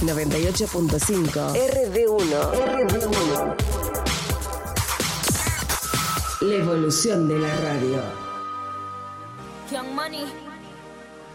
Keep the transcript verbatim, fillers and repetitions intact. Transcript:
noventa y ocho punto cinco R D uno. R D uno. La evolución de la radio. Young Money.